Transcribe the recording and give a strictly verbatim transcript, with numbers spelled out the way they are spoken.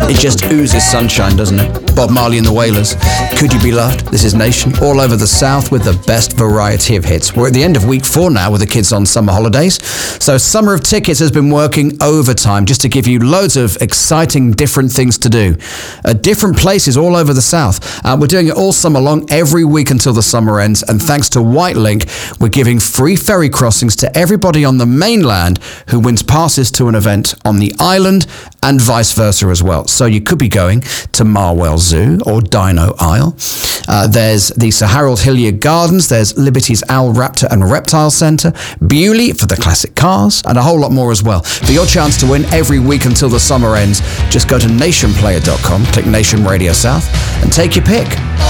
It just oozes sunshine, doesn't it? Bob Marley and the Wailers. Could You Be Loved? This is Nation. All over the South with the best variety of hits. We're at the end of week four now with the kids on summer holidays. So Summer of Tickets has been working overtime just to give you loads of exciting different things to do. Uh, different places all over the South. Uh, we're doing it all summer long, every week until the summer ends. And thanks to Whitelink, we're giving free ferry crossings to everybody on the mainland who wins passes to an event on the island and vice versa as well. So you could be going to Marwell Zoo or Dino Isle. Uh, there's the Sir Harold Hilliard Gardens. There's Liberty's Owl Raptor and Reptile Centre. Bewley for the classic cars and a whole lot more as well. For your chance to win every week until the summer ends, just go to nation player dot com, click Nation Radio South and take your pick.